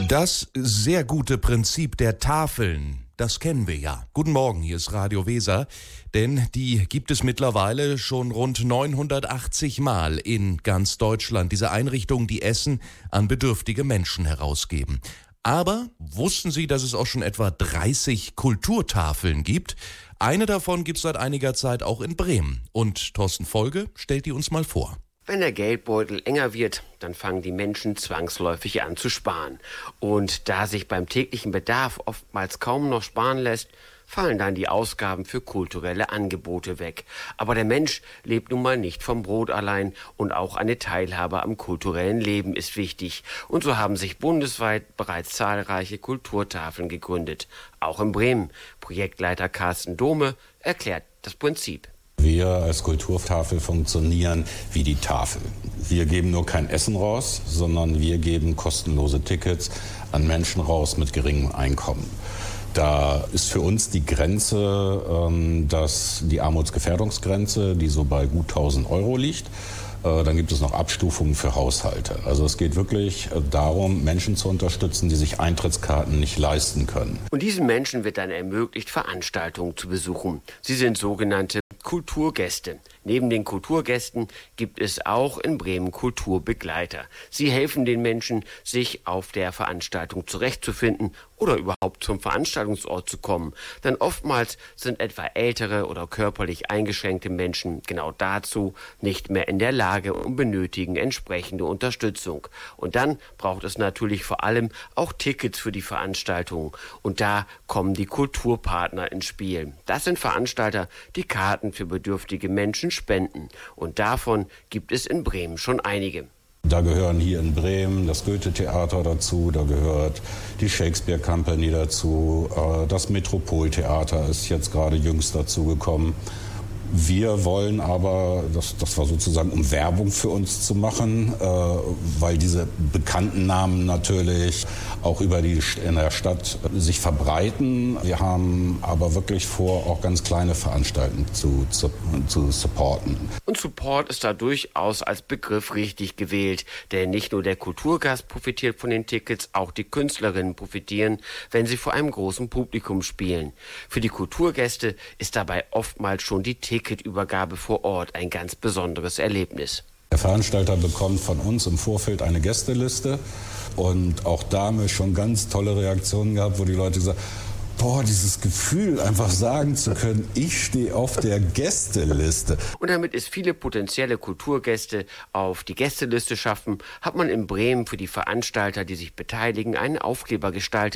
Das sehr gute Prinzip der Tafeln, das kennen wir ja. Guten Morgen, hier ist Radio Weser, denn die gibt es mittlerweile schon rund 980 Mal in ganz Deutschland. Diese Einrichtungen, die Essen an bedürftige Menschen herausgeben. Aber wussten Sie, dass es auch schon etwa 30 Kulturtafeln gibt? Eine davon gibt es seit einiger Zeit auch in Bremen. Und Thorsten Folge stellt die uns mal vor. Wenn der Geldbeutel enger wird, dann fangen die Menschen zwangsläufig an zu sparen. Und da sich beim täglichen Bedarf oftmals kaum noch sparen lässt, fallen dann die Ausgaben für kulturelle Angebote weg. Aber der Mensch lebt nun mal nicht vom Brot allein und auch eine Teilhabe am kulturellen Leben ist wichtig. Und so haben sich bundesweit bereits zahlreiche Kulturtafeln gegründet. Auch in Bremen. Projektleiter Carsten Dome erklärt das Prinzip. Wir als Kulturtafel funktionieren wie die Tafel. Wir geben nur kein Essen raus, sondern wir geben kostenlose Tickets an Menschen raus mit geringem Einkommen. Da ist für uns die Grenze, die Armutsgefährdungsgrenze, die so bei gut 1.000 Euro liegt. Dann gibt es noch Abstufungen für Haushalte. Also es geht wirklich darum, Menschen zu unterstützen, die sich Eintrittskarten nicht leisten können. Und diesen Menschen wird dann ermöglicht, Veranstaltungen zu besuchen. Sie sind sogenannte Kulturgäste. Neben den Kulturgästen gibt es auch in Bremen Kulturbegleiter. Sie helfen den Menschen, sich auf der Veranstaltung zurechtzufinden oder überhaupt zum Veranstaltungsort zu kommen. Denn oftmals sind etwa ältere oder körperlich eingeschränkte Menschen genau dazu nicht mehr in der Lage und benötigen entsprechende Unterstützung. Und dann braucht es natürlich vor allem auch Tickets für die Veranstaltung. Und da kommen die Kulturpartner ins Spiel. Das sind Veranstalter, die Karten für bedürftige Menschen spenden. Und davon gibt es in Bremen schon einige. Da gehören hier in Bremen das Goethe-Theater dazu, da gehört die Shakespeare Company dazu, das Metropoltheater ist jetzt gerade jüngst dazugekommen. Wir wollen aber, das war sozusagen, um Werbung für uns zu machen, weil diese bekannten Namen natürlich auch in der Stadt sich verbreiten. Wir haben aber wirklich vor, auch ganz kleine Veranstaltungen zu supporten. Und Support ist da durchaus als Begriff richtig gewählt, denn nicht nur der Kulturgast profitiert von den Tickets, auch die Künstlerinnen profitieren, wenn sie vor einem großen Publikum spielen. Für die Kulturgäste ist dabei oftmals schon die Ticketübergabe vor Ort ein ganz besonderes Erlebnis. Der Veranstalter bekommt von uns im Vorfeld eine Gästeliste und auch da haben wir schon ganz tolle Reaktionen gehabt, wo die Leute sagen, dieses Gefühl, einfach sagen zu können, ich stehe auf der Gästeliste. Und damit es viele potenzielle Kulturgäste auf die Gästeliste schaffen, hat man in Bremen für die Veranstalter, die sich beteiligen, einen Aufkleber gestaltet,